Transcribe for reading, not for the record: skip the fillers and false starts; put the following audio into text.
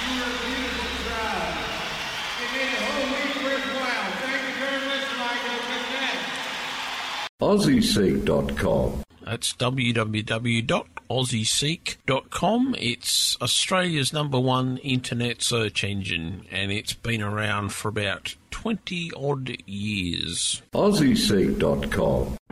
your view to subscribe. It made a whole week worthwhile. Thank you very much, Michael. Good night. AussieSeek.com. That's www.aussieseek.com. It's Australia's #1 internet search engine, and it's been around for about 20-odd years. AussieSeek.com.